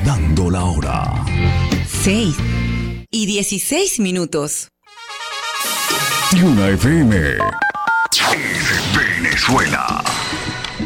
dando la hora. 6:16. Y una FM. Es Venezuela.